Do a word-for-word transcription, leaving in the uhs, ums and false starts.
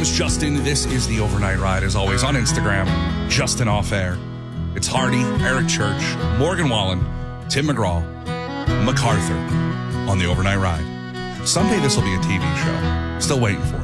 is Justin. This is the Overnight Ride. As always, on Instagram, Justin Off Air. It's Hardy, Eric Church, Morgan Wallen, Tim McGraw, MacArthur on the Overnight Ride. Someday this will be a T V show. Still waiting for it.